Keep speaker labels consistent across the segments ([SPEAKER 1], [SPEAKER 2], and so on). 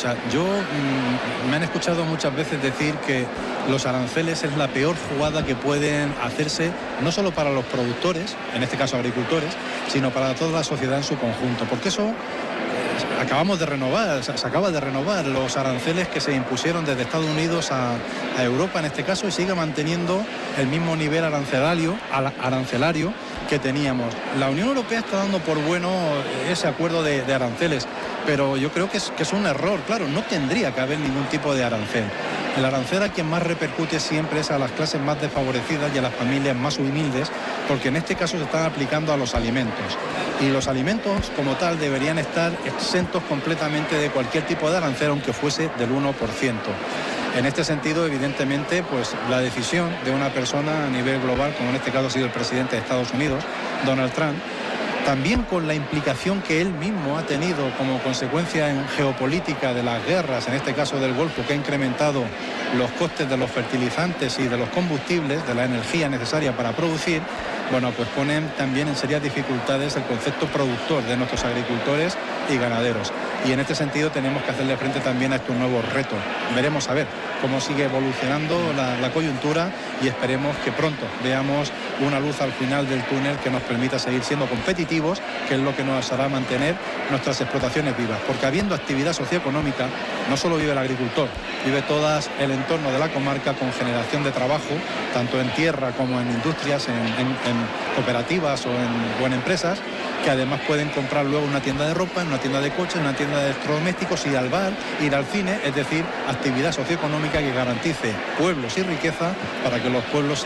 [SPEAKER 1] sea, me han escuchado muchas veces decir que los aranceles es la peor jugada que pueden hacerse, no solo para los productores, en este caso agricultores, sino para toda la sociedad en su conjunto, porque eso acabamos de renovar, se acaba de renovar los aranceles que se impusieron desde Estados Unidos a Europa en este caso, y sigue manteniendo el mismo nivel arancelario que teníamos. La Unión Europea está dando por bueno ese acuerdo de aranceles, pero yo creo que es un error. Claro, no tendría que haber ningún tipo de arancel. El arancel a quien más repercute siempre es a las clases más desfavorecidas y a las familias más humildes, porque en este caso se están aplicando a los alimentos. Y los alimentos como tal deberían estar exentos completamente de cualquier tipo de arancel, aunque fuese del 1%. En este sentido, evidentemente, pues la decisión de una persona a nivel global, como en este caso ha sido el presidente de Estados Unidos, Donald Trump, también con la implicación que él mismo ha tenido como consecuencia en geopolítica de las guerras, en este caso del Golfo, que ha incrementado los costes de los fertilizantes y de los combustibles, de la energía necesaria para producir, bueno, pues ponen también en serias dificultades el concepto productor de nuestros agricultores y ganaderos. Y en este sentido tenemos que hacerle frente también a estos nuevos retos. Veremos a ver cómo sigue evolucionando la coyuntura y esperemos que pronto veamos una luz al final del túnel que nos permita seguir siendo competitivos, que es lo que nos hará mantener nuestras explotaciones vivas. Porque habiendo actividad socioeconómica, no solo vive el agricultor, vive todo el entorno de la comarca con generación de trabajo, tanto en tierra como en industrias, en cooperativas o en empresas, que además pueden comprar luego una tienda de ropa, en una tienda de coches, en una tienda de electrodomésticos, ir al bar, ir al cine, es decir, actividad socioeconómica que garantice pueblos y riqueza para que los pueblos,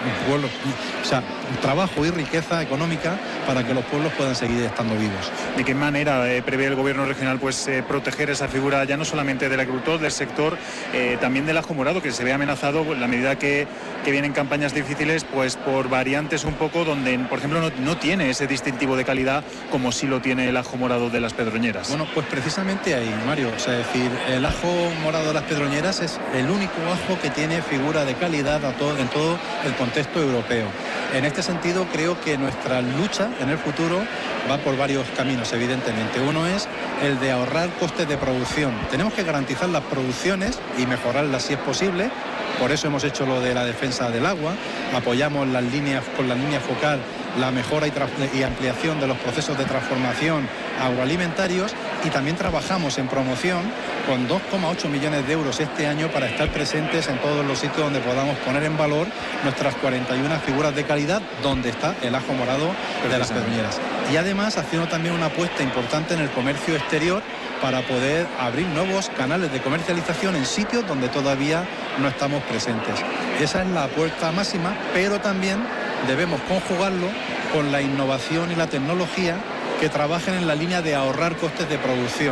[SPEAKER 1] trabajo y riqueza económica para que los pueblos puedan seguir estando vivos.
[SPEAKER 2] ¿De qué manera prevé el gobierno regional proteger esa figura ya no solamente del agricultor, del sector, también del ajo morado, que se ve amenazado en la medida que vienen campañas difíciles, pues por variantes un poco donde, por ejemplo, no tiene ese distintivo de calidad como sí lo tiene el ajo morado de las Pedroñeras?
[SPEAKER 1] Bueno, pues precisamente ahí, Mario, o sea, es decir, el ajo morado de las Pedroñeras es el único ajo que tiene figura de calidad en todo el contexto europeo. En este sentido, creo que nuestra lucha en el futuro va por varios caminos, evidentemente. Uno es el de ahorrar costes de producción. Tenemos que garantizar las producciones y mejorarlas si es posible. Por eso hemos hecho lo de la defensa del agua, apoyamos con la línea focal la mejora y ampliación de los procesos de transformación agroalimentarios, y también trabajamos en promoción con 2,8 millones de euros este año para estar presentes en todos los sitios donde podamos poner en valor nuestras 41 figuras de calidad, donde está el ajo morado de las Pedroñeras. Y además haciendo también una apuesta importante en el comercio exterior para poder abrir nuevos canales de comercialización en sitios donde todavía no estamos presentes. Esa es la apuesta máxima, pero también debemos conjugarlo con la innovación y la tecnología que trabajen en la línea de ahorrar costes de producción.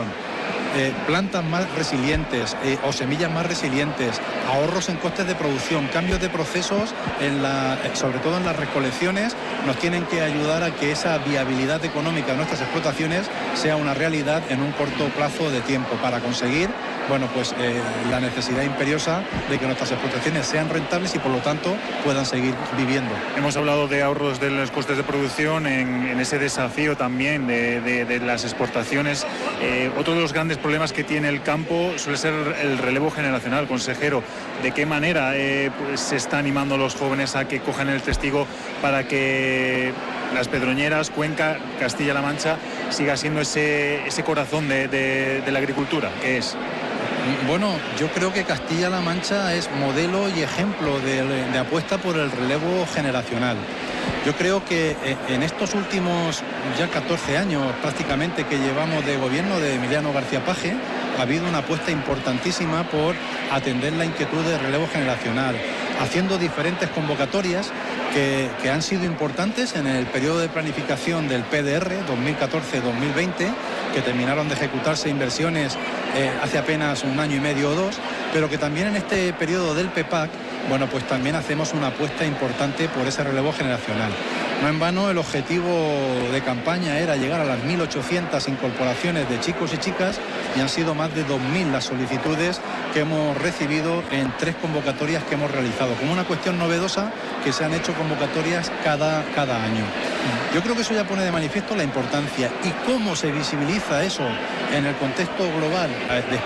[SPEAKER 1] Plantas más resilientes o semillas más resilientes, ahorros en costes de producción, cambios de procesos, sobre todo en las recolecciones, nos tienen que ayudar a que esa viabilidad económica de nuestras explotaciones sea una realidad en un corto plazo de tiempo para conseguir, bueno, pues la necesidad imperiosa de que nuestras explotaciones sean rentables y por lo tanto puedan seguir viviendo.
[SPEAKER 2] Hemos hablado de ahorros de los costes de producción, en ese desafío también de las exportaciones. Otro de los grandes problemas que tiene el campo suele ser el relevo generacional. Consejero, ¿de qué manera pues se está animando a los jóvenes a que cojan el testigo para que las Pedroñeras, Cuenca, Castilla-La Mancha siga siendo ese corazón de la agricultura que es?
[SPEAKER 1] Bueno, yo creo que Castilla-La Mancha es modelo y ejemplo de apuesta por el relevo generacional. Yo creo que en estos últimos ya 14 años prácticamente que llevamos de gobierno de Emiliano García Paje, ha habido una apuesta importantísima por atender la inquietud de relevo generacional, haciendo diferentes convocatorias que han sido importantes en el periodo de planificación del PDR 2014-2020, que terminaron de ejecutarse inversiones hace apenas un año y medio o dos, pero que también en este periodo del PEPAC, bueno, pues también hacemos una apuesta importante por ese relevo generacional. No en vano el objetivo de campaña era llegar a las 1.800 incorporaciones de chicos y chicas, y han sido más de 2.000 las solicitudes que hemos recibido en 3 convocatorias que hemos realizado. Como una cuestión novedosa, que se han hecho convocatorias cada año. Yo creo que eso ya pone de manifiesto la importancia y cómo se visibiliza eso en el contexto global de